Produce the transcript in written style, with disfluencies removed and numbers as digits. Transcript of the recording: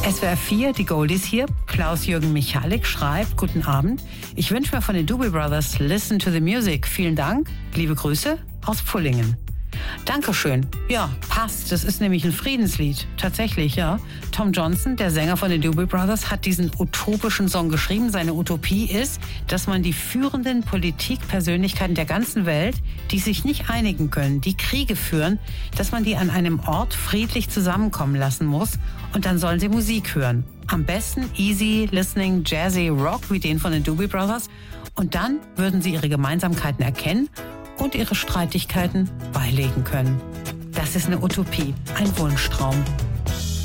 SWR 4, die Goldies hier. Klaus-Jürgen Michalik schreibt, guten Abend. Ich wünsche mir von den Doobie Brothers Listen to the Music. Vielen Dank. Liebe Grüße aus Pfullingen. Dankeschön. Ja, passt. Das ist nämlich ein Friedenslied. Tatsächlich, ja. Tom Johnson, der Sänger von den Doobie Brothers, hat diesen utopischen Song geschrieben. Seine Utopie ist, dass man die führenden Politikpersönlichkeiten der ganzen Welt, die sich nicht einigen können, die Kriege führen, dass man die an einem Ort friedlich zusammenkommen lassen muss und dann sollen sie Musik hören. Am besten easy listening jazzy Rock wie den von den Doobie Brothers und dann würden sie ihre Gemeinsamkeiten erkennen und ihre Streitigkeiten beilegen können. Das ist eine Utopie, ein Wunschtraum.